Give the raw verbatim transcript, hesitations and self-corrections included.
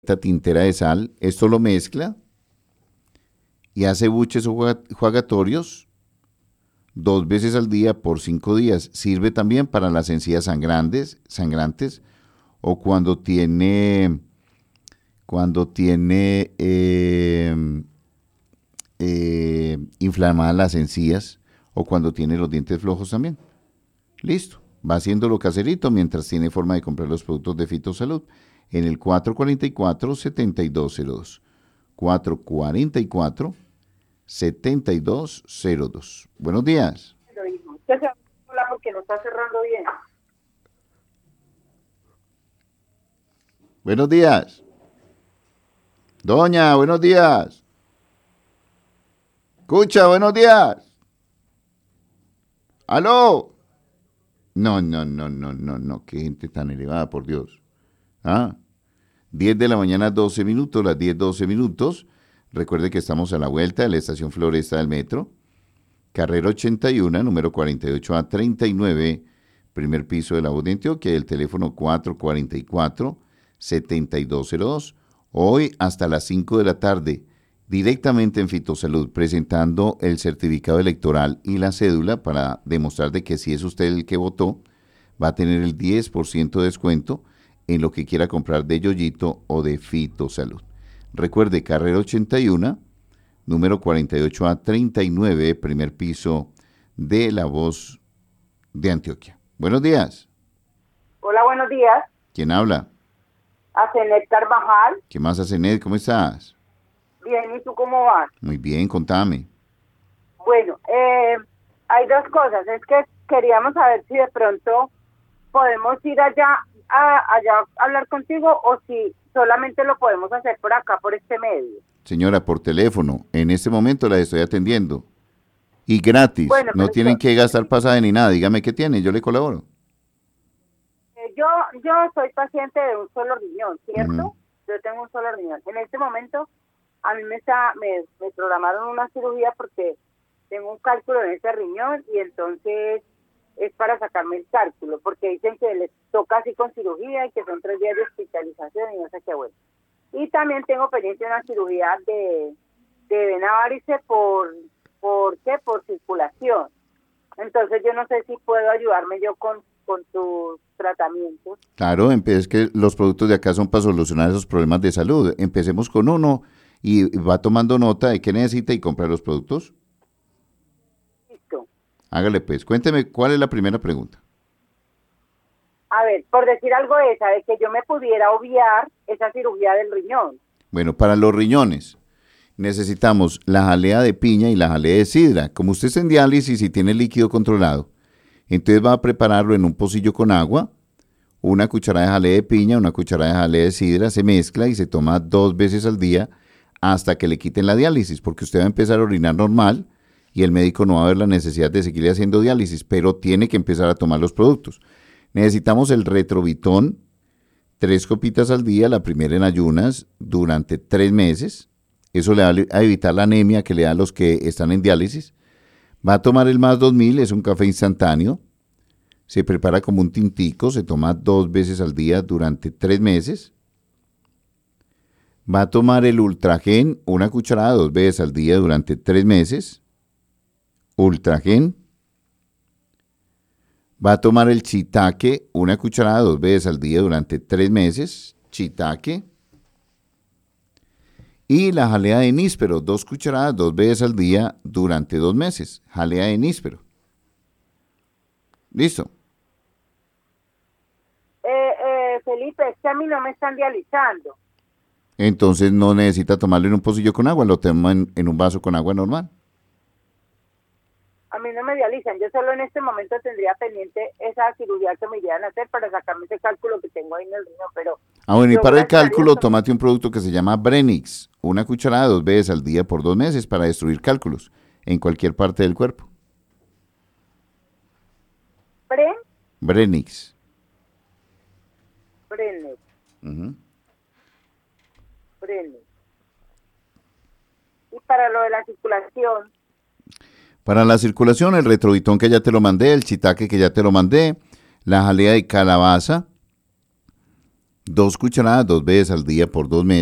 esta tintera de sal. Esto lo mezcla y hace buches o jugatorios dos veces al día por cinco días. Sirve también para las encías sangrantes, sangrantes o cuando tiene, cuando tiene eh, eh, inflamadas las encías o cuando tiene los dientes flojos también. Listo. Va haciéndolo caserito mientras tiene forma de comprar los productos de Fitosalud en el cuatro cuarenta y cuatro, setenta y dos cero dos. cuatro cuarenta y cuatro, setenta y dos cero dos. Buenos días. Usted se habla porque no está cerrando bien. Buenos días. Doña, buenos días. Escucha, buenos días. ¿Aló? No, no, no, no, no, no, qué gente tan elevada, por Dios. Ah, diez de la mañana, doce minutos, las diez, doce minutos. Recuerde que estamos a la vuelta de la estación Floresta del Metro, carrera ochenta y uno, número cuarenta y ocho A treinta y nueve, primer piso de la Voz de Antioquia, y el teléfono cuatro cuarenta y cuatro, setenta y dos cero dos. Hoy hasta las cinco de la tarde, directamente en Fitosalud, presentando el certificado electoral y la cédula para demostrar de que si es usted el que votó, va a tener el diez por ciento de descuento en lo que quiera comprar de Yoyito o de Fitosalud. Recuerde, carrera ochenta y uno, número cuarenta y ocho A treinta y nueve, primer piso de La Voz de Antioquia. Buenos días. Hola, buenos días. ¿Quién habla? A Zenet Carvajal. ¿Qué más hace, Ned? ¿Cómo estás? Bien, ¿y tú cómo vas? Muy bien, contame. Bueno, eh, hay dos cosas. Es que queríamos saber si de pronto podemos ir allá a, allá a hablar contigo o si solamente lo podemos hacer por acá, por este medio. Señora, por teléfono, en este momento la estoy atendiendo. Y gratis, Bueno, no tienen eso, que gastar pasaje ni nada. Dígame qué tiene, yo le colaboro. eh, yo yo soy paciente de un solo riñón, ¿cierto? Uh-huh. Yo tengo un solo riñón. En este momento a mí me está me, me programaron una cirugía porque tengo un cálculo en ese riñón y entonces es para sacarme el cálculo, porque dicen que les toca así con cirugía y que son tres días de hospitalización y no sé qué bueno. Y también tengo pendiente una cirugía de, de vena varice por, ¿por qué? Por circulación. Entonces yo no sé si puedo ayudarme yo con, con tus tratamientos. Claro, es que los productos de acá son para solucionar esos problemas de salud. Empecemos con uno y va tomando nota de qué necesita y compra los productos. Listo. Hágale pues, cuénteme, ¿cuál es la primera pregunta? A ver, por decir algo de esa, de que yo me pudiera obviar esa cirugía del riñón. Bueno, para los riñones necesitamos la jalea de piña y la jalea de sidra. Como usted está en diálisis y tiene líquido controlado, entonces va a prepararlo en un pocillo con agua, una cucharada de jalea de piña, una cucharada de jalea de sidra, se mezcla y se toma dos veces al día hasta que le quiten la diálisis, porque usted va a empezar a orinar normal y el médico no va a ver la necesidad de seguirle haciendo diálisis, pero tiene que empezar a tomar los productos. Necesitamos el Retrovitón, tres copitas al día, la primera en ayunas, durante tres meses. Eso le va a evitar la anemia que le da a los que están en diálisis. Va a tomar el Más dos mil, es un café instantáneo. Se prepara como un tintico, se toma dos veces al día durante tres meses. Va a tomar el Ultragen, una cucharada dos veces al día durante tres meses. Ultragen. Va a tomar el Chitaque, una cucharada dos veces al día durante tres meses. Chitaque. Y la jalea de níspero, dos cucharadas dos veces al día durante dos meses. Jalea de níspero. ¿Listo? Eh, eh, Felipe, es que a mí no me están dializando. Entonces no necesita tomarlo en un pocillo con agua, lo toma en, en un vaso con agua normal. A mí no me dializan, yo solo en este momento tendría pendiente esa cirugía que me irían a hacer para sacarme ese cálculo que tengo ahí en el riñón, pero... Ah, bueno, y para el cálculo, tómate un producto que se llama Brenix, una cucharada dos veces al día por dos meses para destruir cálculos en cualquier parte del cuerpo. ¿Bren? Brenix. Brenix. Uh-huh. Brenix. Y para lo de la circulación... Para la circulación, el Retrovitón que ya te lo mandé, el Chitaque que ya te lo mandé, la jalea de calabaza, dos cucharadas, dos veces al día por dos meses.